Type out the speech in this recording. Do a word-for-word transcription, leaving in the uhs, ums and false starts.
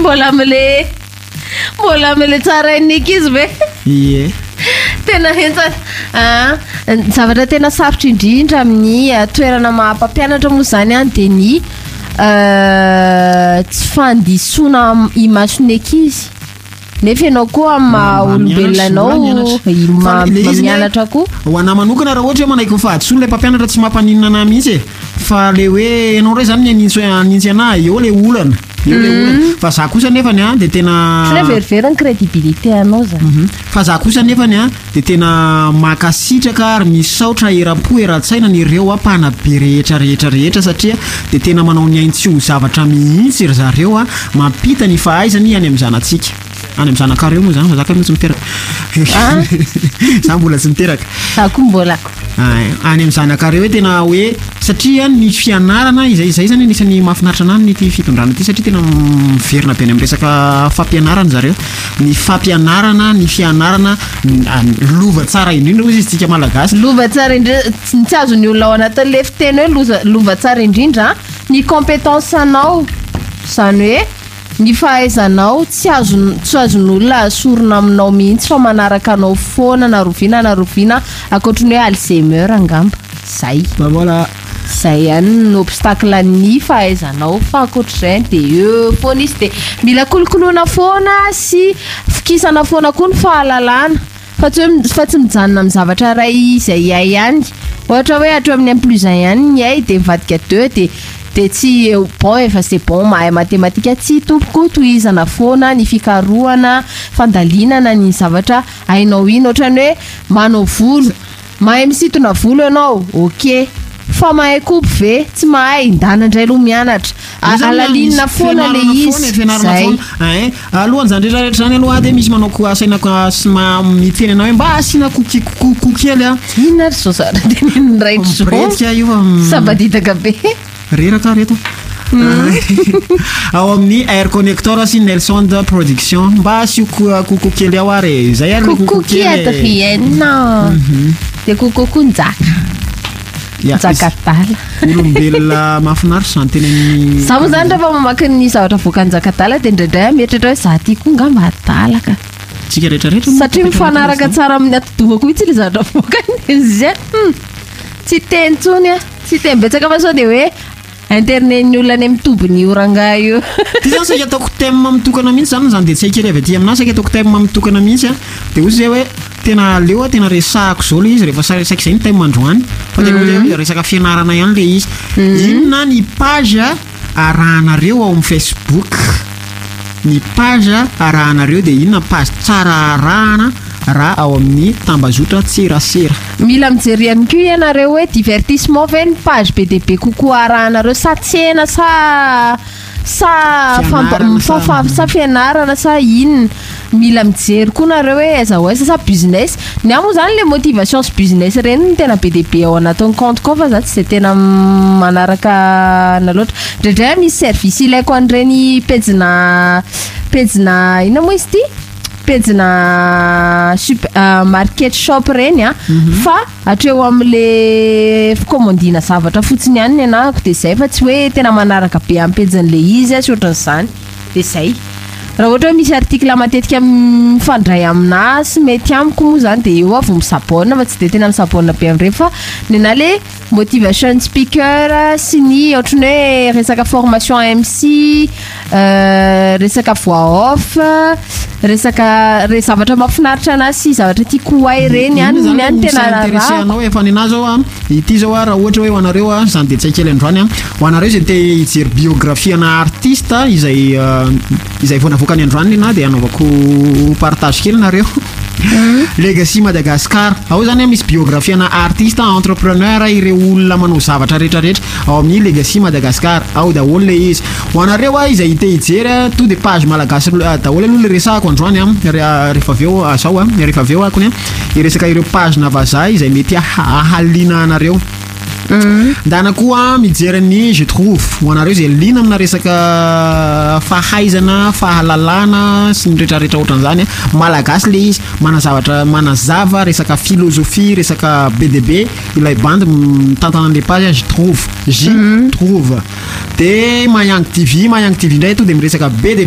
mbola amle mbola amle tsara izy be ie tena hentsa ah zavatra tena sarotra indrindra amin'ny toerana maha-mpampianatra moa zany any de ny tsy fandisona imason'ny ankizy nefa ianao koa maha-olombelonanao mianatra koa ho ana manokana raha ohatra hoe manaiky mifahadisoana ilay mpampianatra tsy mampaninana anahy mihitsy e fa le hoe ianao ray zany anintsy anintsy anahy eo le olana eo le olana fa za kosa nefany a de tena verivery ny crédibilité anao zany fa za kosa nefany a de tena makasitraka ary misaotra era-po era-tsaina ny ireo ampanabe rehetra rehetra rehetra satria de tena manao ny aintso zavatra mihitsy ry zareo a mampita ny fahaizany any amin'ny zanatsika any amin'ny zanakareo moa zany fa zaka mihitsy miteraka za mbola tsy miteraka za koa mbola any amin'ny zanakareo hoe tena hoe satria ny fianarana izay izay zany anisany mahafinaritra anahy ny fitondrana ity satria tena miverina be any amin'ny resaka fampianarana zareo ny fampianarana ny fianarana lova tsara indrindra moa izy tsika malagasy lova tsara indrindra tsy azo ny olona ao anatin'le fiteny hoe lova tsara indrindra ny compétence anao zany hoe ny fahaizanao tsy azo tsy azon'olona asorona aminao mihitsy fa manaraka anao foana na roviana na roviana akoatriny hoe Alzheimer angamba zay voilà zay ihany ny obstacle ny fahaizanao fa akoatr'izay de eo foana izy de mila kolokoloana foana sy fikisana foana koa ny fahalalana fa tsy hoe fa tsy mijanona amin'ny zavatra ray izay iay ihany ohatra hoe atao amin'ny plus un ihany ny iay de mivadika deux de de tsy bon efa c'est bon mahay matematika tsy tompoko tohizana foana ny fikarohana fandalinana ny zavatra hainao iny ohatrany hoe manao volo mahay misintona volo ianao ok fa mahay coupe ve tsy mahay ndanandray aloha mianatra alalinina foana le izy zay alohany zany rehetrarehetra zany aloha de misy manao asaina miteny anao hoe mba asina kokikely a inona ry zao zara de niraitry zao io sabaditaka be reraka reto ao amin'ny air connecteur sy Nelson de production mba asio koko kely ao ary zay ary koko kely enna de koko kunjaka Jakatala olombelona mahafinaritra zany tena ny za moa zany rehefa mamaky ny zavatra voakan'ny Jakatala de indraindray mietratra hoe za ty koa ngamba adalaka tsika rehetrarehetra satria mifanaraka tsara amin'ny atidohako mihitsy le zavatra voakany izy tsy teny tsony a tsy teny betsaka fa sao de hoe internet ny olona any mitobony oranga io ty zany saika ataoko thème mitokana mihitsy zany zany de tsy haikely avy aty aminahy saika ataoko thème mitokana mihitsy a de ozy zay hoe tena leo a tena resahako zao le izy rehefa saika izay ny thème androany fa tena hoe resaka fianarana ihany le izy inona ny page arahanareo ao amin'ny Facebook ny page arahanareo de inona page tsara arahana raha ao amin'ny tambazotra tserasera mila mijery ihany koa ianareo hoe divertissement ve ny page be de be kokoa arahanareo sa tsena sa sa sa fianarana sa inona mila mijery koa nareo hoe aiza ho aiza sa business ny amo zany le motivation sy business reny tena be de be ao anatin'ny compte koa fa za tsy zay tena manaraka na loatra ndraindray misy service ilaiko an'ireny pejina pejina inona moa izy ty pejina market shop reny a fa atreo am'le fikomandina zavatra fotsiny ihany ny anahako de zay fa tsy hoe tena manaraka be amin'ny pejin'le izy a sy ohatran'izany de zay raha ohatra hoe misy article matetika mifandray aminahy sy mety amiko moa zany de eo avy misabona fa tsy de tena misabona be amin'ireny fa nena le motivation speaker sy ny ohatrany hoe resaka formation M C resaka voix off resaka re zavatra mahafinaritra anazy sy zavatra tiako hay reny ihany ny ihany tena intéressé anao efa ny anazy zao a ity zao a raha ohatra hoe ho anareo a zany de tsy haikely androany a ho anareo zay te hijery biographie ana artiste izay izay vao navoaka ny androany na de anaovako partage kely nareo Legacy Madagascar ao zany misy biographie ana artiste entrepreneur ireo olona manao zavatra rehetra rehetra ao amin'ny Legacy Madagascar ao daholo le izy ho anareo a izay te hijery to de page malagasy daholo aloha le resahako androany a rehefa aveo azao a rehefa aveo akony a iresaka ireo page na vazaha izay mety ahaliana anareo ndana koa mijery ny je trouve ho anareo zay lina amina resaka fahaizana fahalalana sy ny rehetrarehetra ohatran'izany malagasy le izy manazavatra manazava resaka philosophie resaka B D B ilay bande mitantana an'le page je trouve je trouve de Mayang T V Mayang T V ndray to de miresaka B D B